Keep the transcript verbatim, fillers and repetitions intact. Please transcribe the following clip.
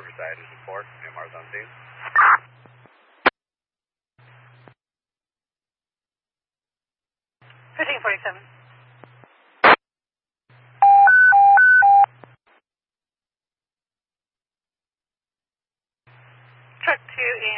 Riverside, Engine four, A M R's on scene. fifteen forty-seven.